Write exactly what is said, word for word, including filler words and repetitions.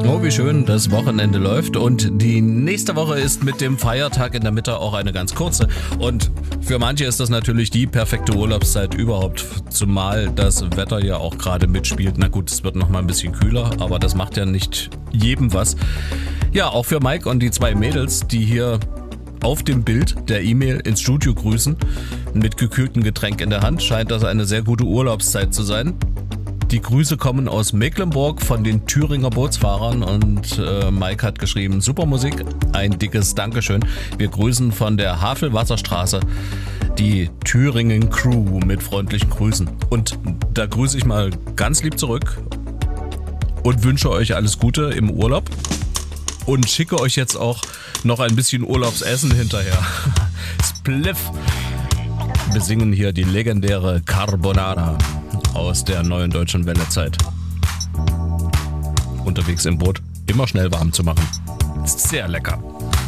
Oh, wie schön das Wochenende läuft und die nächste Woche ist mit dem Feiertag in der Mitte auch eine ganz kurze und für manche ist das natürlich die perfekte Urlaubszeit überhaupt, zumal das Wetter ja auch gerade mitspielt. Na gut, es wird noch mal ein bisschen kühler, aber das macht ja nicht jedem was. Ja, auch für Mike und die zwei Mädels, die hier auf dem Bild der E-Mail ins Studio grüßen, mit gekühltem Getränk in der Hand, scheint das eine sehr gute Urlaubszeit zu sein. Die Grüße kommen aus Mecklenburg von den Thüringer Bootsfahrern und äh, Mike hat geschrieben, super Musik, ein dickes Dankeschön. Wir grüßen von der Havelwasserstraße die Thüringen Crew mit freundlichen Grüßen. Und da grüße ich mal ganz lieb zurück und wünsche euch alles Gute im Urlaub und schicke euch jetzt auch noch ein bisschen Urlaubsessen hinterher. Spliff. Wir singen hier die legendäre Carbonara aus der neuen deutschen Wellezeit. Unterwegs im Boot immer schnell warm zu machen. Sehr lecker.